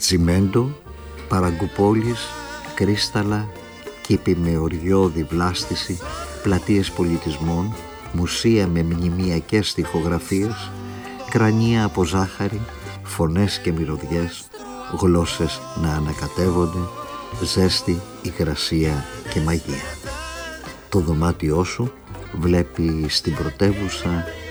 τσιμέντο, παραγκουπόλεις, κρίσταλα, κήποι με οριώδη βλάστηση, πλατείες πολιτισμών, μουσεία με μνημειακές στιχογραφίες, κρανία από ζάχαρη, φωνές και μυρωδιές, γλώσσες να ανακατεύονται, ζέστη, υγρασία και μαγεία. Το δωμάτιό σου βλέπει στην πρωτεύουσα